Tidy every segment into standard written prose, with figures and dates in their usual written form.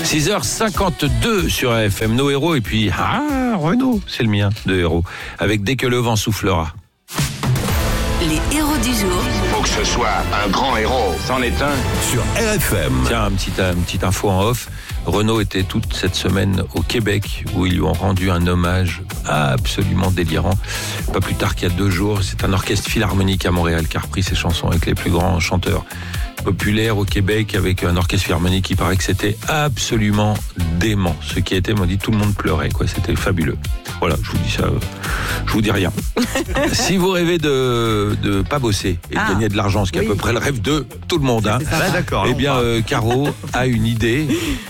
6h52 sur AFM, nos héros, et puis Renaud, c'est le mien de héros, avec Dès que le vent soufflera. Les héros du jour. Faut que ce soit un grand héros, c'en est un. Sur RFM. Tiens, une petite info en off. Renaud était toute cette semaine au Québec où ils lui ont rendu un hommage absolument délirant. Pas plus tard qu'il y a 2 jours, c'est un orchestre philharmonique à Montréal qui a repris ses chansons avec les plus grands chanteurs populaires au Québec avec un orchestre philharmonique qui paraît que c'était absolument dément. Ceux qui étaient m'ont dit tout le monde pleurait, quoi. C'était fabuleux. Voilà, je vous dis ça, je vous dis rien. Si vous rêvez de pas bosser et de gagner de l'argent, ce qui est à peu près le rêve de tout le monde, d'accord. Eh bien, Caro a une idée,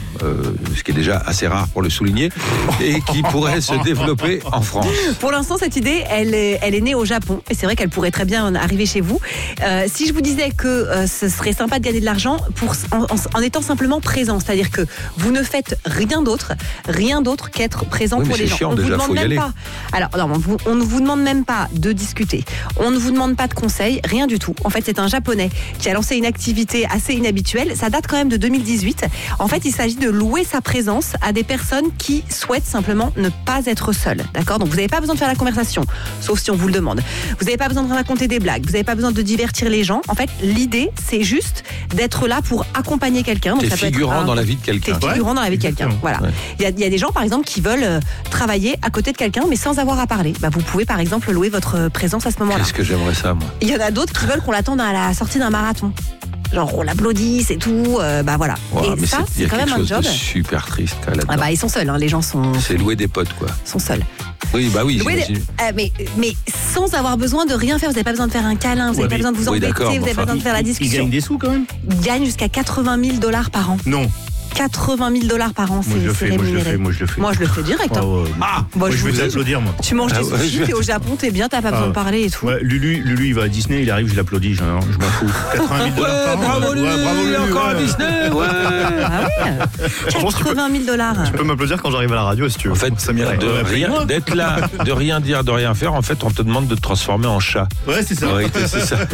ce qui est déjà assez rare pour le souligner, et qui pourrait se développer en France. Pour l'instant, cette idée, elle est née au Japon, et c'est vrai qu'elle pourrait très bien arriver chez vous. Si je vous disais que ce serait sympa de gagner de l'argent en étant simplement présent, c'est-à-dire que vous ne faites rien d'autre qu'être présent pour les gens. Chiant, On ne vous déjà, demande faut y même aller. pas. Alors, non, on ne vous demande même pas de discuter. On ne vous demande pas de conseils, rien du tout. En fait, c'est un Japonais qui a lancé une activité assez inhabituelle. Ça date quand même de 2018. En fait, il s'agit de louer sa présence à des personnes qui souhaitent simplement ne pas être seules. D'accord ? Donc, vous n'avez pas besoin de faire la conversation, sauf si on vous le demande. Vous n'avez pas besoin de raconter des blagues. Vous n'avez pas besoin de divertir les gens. En fait, l'idée, c'est juste d'être là pour accompagner quelqu'un. Donc, T'es ça peut être figurant dans la vie de quelqu'un. T'es figurant dans la vie de quelqu'un. Voilà. Ouais. Il y a des gens, par exemple, qui veulent travailler à côté de quelqu'un, mais sans avoir à parler. Vous pouvez, par exemple, louer votre présence à ce moment-là. Qu'est-ce que j'aimerais ça, moi. Il y en a d'autres qui veulent qu'on l'attende à la sortie d'un marathon. Genre, on l'applaudisse et tout. Voilà. Wow, et mais ça, il y c'est a quand quelque même un chose job. de super triste là-dedans. Ils sont seuls. Les gens sont C'est louer des potes, quoi. seuls. Oui, oui. Louer mais sans avoir besoin de rien faire. Vous n'avez pas besoin de faire un câlin. Vous n'avez pas besoin de vous embêter. d'accord, Vous n'avez pas besoin de faire la Ils discussion. gagnent des sous quand même. Ils gagnent jusqu'à $80,000 par an. Non. $80,000 par an, c'est rémunéré. Moi je le fais. Moi, je le fais direct. Moi, je vous vais dis, t'applaudir, moi. tu manges des sushis, t'es au Japon, t'es bien, t'as pas besoin de parler et tout. Ouais, Lulu, il va à Disney, il arrive, je l'applaudis, je m'en fous. $80,000 par an. Bravo Lulu, bravo Lulu, encore à Disney, ouais. Ah ouais. $80,000. Tu peux m'applaudir quand j'arrive à la radio si tu veux. En fait, ça m'irait. d'être là, de rien dire, de rien faire, en fait, on te demande de te transformer en chat. Ouais, c'est ça. En réalité, c'est ça.